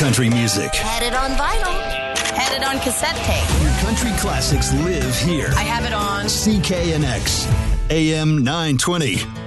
country music. Had it on vinyl. Had it on cassette tape. Your country classics live here. I have it on CKNX, AM 920.